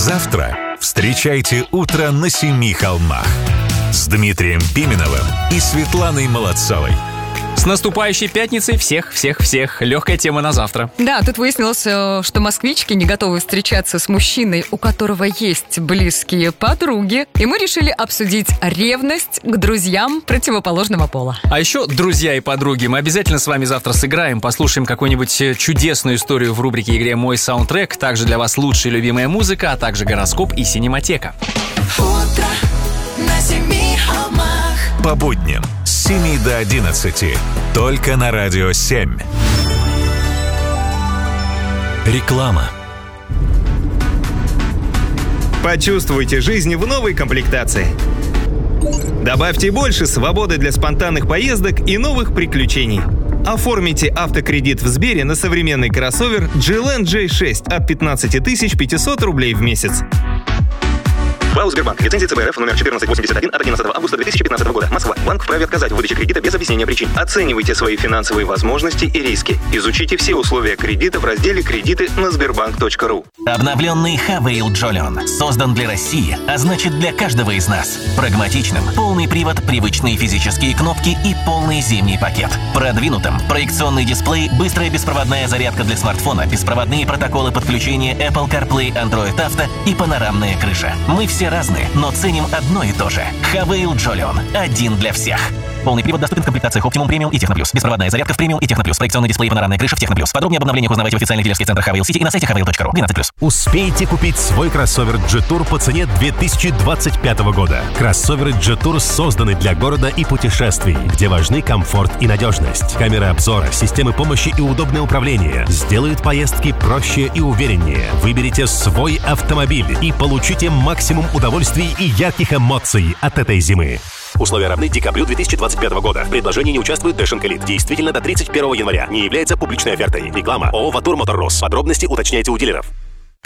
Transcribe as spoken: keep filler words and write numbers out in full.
Завтра встречайте утро на Семи холмах с Дмитрием Пименовым и Светланой Молодцовой. С наступающей пятницей всех-всех-всех. Легкая тема на завтра. Да, тут выяснилось, что москвички не готовы встречаться с мужчиной, у которого есть близкие подруги. И мы решили обсудить ревность к друзьям противоположного пола. А еще, друзья и подруги, мы обязательно с вами завтра сыграем, послушаем какую-нибудь чудесную историю в рубрике «Игре Мой саундтрек». Также для вас лучшая любимая музыка, а также гороскоп и синематека. Утро на Семи холмах. По будням с семи до одиннадцати. Только на Радио семь. Реклама. Почувствуйте жизнь в новой комплектации. Добавьте больше свободы для спонтанных поездок и новых приключений. Оформите автокредит в Сбере на современный кроссовер джи эл эн джей шесть от пятнадцать тысяч пятьсот рублей в месяц. БАУ «Сбербанк». Лицензия цэ бэ эр эф номер четырнадцать восемьдесят один от одиннадцатого августа две тысячи пятнадцатого года. Москва. Банк вправе отказать в выдаче кредита без объяснения причин. Оценивайте свои финансовые возможности и риски. Изучите все условия кредита в разделе «Кредиты» на сбербанк точка ру. Обновленный Хавейл Джолион создан для России, а значит для каждого из нас. Прагматичным, полный привод, привычные физические кнопки и полный зимний пакет. Продвинутым, проекционный дисплей, быстрая беспроводная зарядка для смартфона, беспроводные протоколы подключения Apple CarPlay, Android Auto и панорамная крыша. Мы все разные, но ценим одно и то же. Хавейл Джолион. Один для всех. Полный привод доступен в комплектациях Optimum Premium и Techno Plus. Беспроводная зарядка в Premium и Techno Plus. Проекционный дисплей и панорамная крыша в Techno Plus. Подробнее об обновлениях узнавайте в официальных дилерских центрах Хавейл Сити и на сайте хавейл точка ру. двенадцать плюс. Успейте купить свой кроссовер джи-тур по цене две тысячи двадцать пятого года. Кроссоверы джи-тур созданы для города и путешествий, где важны комфорт и надежность. Камеры обзора, системы помощи и удобное управление сделают поездки проще и увереннее. Выберите свой автомобиль и получите максимум удовольствий и ярких эмоций от этой зимы. Условия равны декабрю две тысячи двадцать пятого года. В предложении не участвует Dash Elite. Действительно до тридцать первого января. Не является публичной офертой. Реклама ООО «Ватур Мотор Рос». Подробности уточняйте у дилеров.